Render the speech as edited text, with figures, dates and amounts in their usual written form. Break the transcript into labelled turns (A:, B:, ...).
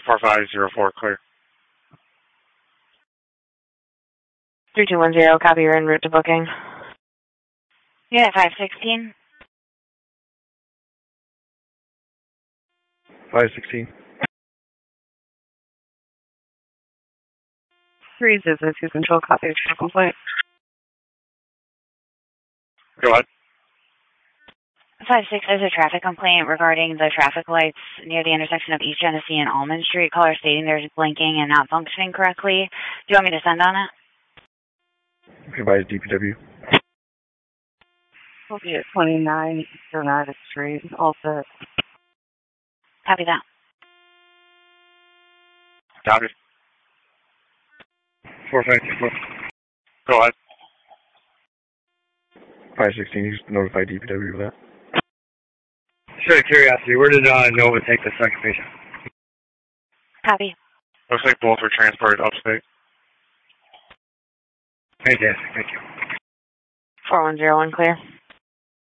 A: 4504, clear.
B: 3210, copy, you're en route to booking.
C: Unit 516.
D: 516.
B: 3002 control, copy, traffic complaint.
A: Go ahead.
C: 56, there's a traffic complaint regarding the traffic lights near the intersection of East Genesee and Almond Street. Caller stating they're blinking and not functioning correctly. Do you want me to send on it?
D: Advise DPW.
B: We'll be at 29 Eastern Attic Street, all set.
C: Copy that.
A: Copy.
D: 4524.
A: Go ahead.
D: 516, you notify DPW of that.
E: Just out of curiosity, where did Nova take the second patient?
C: Copy.
A: Looks like both were transported upstate.
E: Fantastic, thank you.
B: 4101, clear.